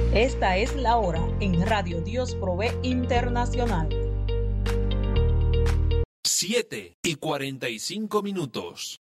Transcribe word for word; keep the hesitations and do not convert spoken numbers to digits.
Esta es la hora en Radio Dios Provee Internacional. siete y cuarenta y cinco minutos.